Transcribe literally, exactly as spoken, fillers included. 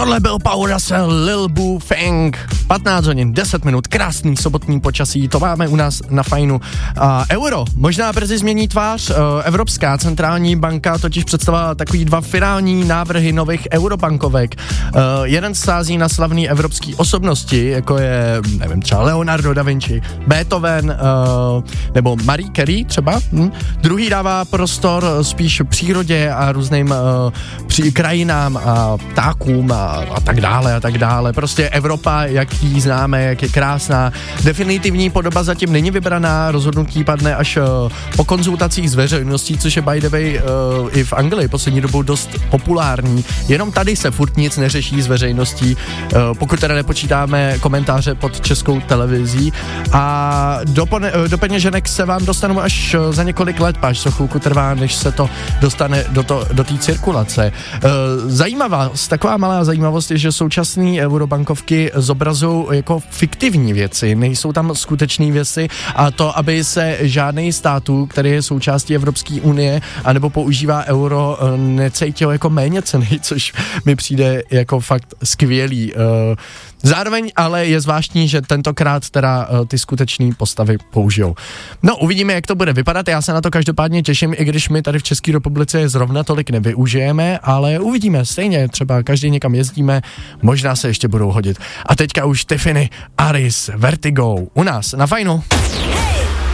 Tohle byl Paul Russell, Lil Boo Feng. patnáct hodin, deset minut, krásný sobotní počasí, to máme u nás na Fajnu. Uh, euro možná brzy změní tvář. Uh, Evropská centrální banka totiž představila takový dva finální návrhy nových eurobankovek. Uh, jeden sází na slavný evropský osobnosti, jako je, nevím, třeba Leonardo da Vinci, Beethoven, uh, nebo Marie Curie třeba. Hm? Druhý dává prostor spíš přírodě a různým uh, při krajinám a ptákům a, a tak dále a tak dále. Prostě Evropa, jak ji známe, jak je krásná. Definitivní podoba zatím není vybraná, rozhodnutí padne až uh, po konzultacích s veřejností, což je by the way uh, i v Anglii poslední dobou dost populární. Jenom tady se furt nic neřeší s veřejností, uh, pokud teda nepočítáme komentáře pod Českou televizí. A do, pone, uh, do peněženek se vám dostanou až uh, za několik let, až to chvilku trvá, než se to dostane do té do cirkulace. Uh, zajímavá, taková malá zajímavost je, že současné eurobankovky zobrazují jako fiktivní věci, nejsou tam skutečné věci a to, aby se žádný států, který je součástí Evropské unie anebo používá euro, necítil jako méněcenný, což mi přijde jako fakt skvělý. Zároveň ale je zvláštní, že tentokrát teda ty skutečné postavy použijou. No, uvidíme, jak to bude vypadat, já se na to každopádně těším, i když my tady v České republice je zrovna tolik nevyužijeme, ale uvidíme, stejně třeba každý někam jezdíme, možná se ještě budou hodit. A teďka už Tiffany, Aris, Vertigo, u nás na Fajnu.